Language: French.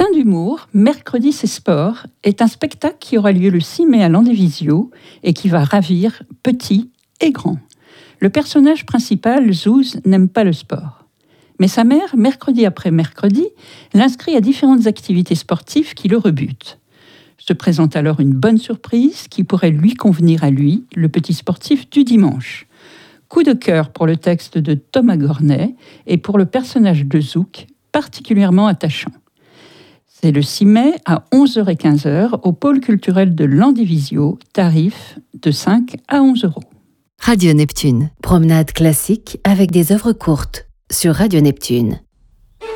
Plein d'humour, Mercredi c'est sport est un spectacle qui aura lieu le 6 mai à l'Andévisio et qui va ravir petits et grands. Le personnage principal, Zouz, n'aime pas le sport. Mais sa mère, mercredi après mercredi, l'inscrit à différentes activités sportives qui le rebutent. Se présente alors une bonne surprise qui pourrait lui convenir à lui, le petit sportif du dimanche. Coup de cœur pour le texte de Thomas Gornet et pour le personnage de Zouk, particulièrement attachant. C'est le 6 mai à 11h et 15h au pôle culturel de l'Andévisio, tarif de 5 à 11 euros. Radio Neptune, promenade classique avec des œuvres courtes sur Radio Neptune.